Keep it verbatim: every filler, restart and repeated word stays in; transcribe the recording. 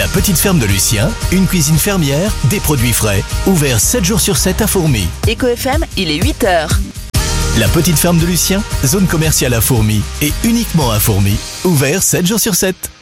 La petite ferme de Lucien, une cuisine fermière, des produits frais. Ouvert sept jours sur sept à Fourmies. Éco F M, il est huit heures. La petite ferme de Lucien, zone commerciale à Fourmies et uniquement à Fourmies. Ouvert sept jours sur sept.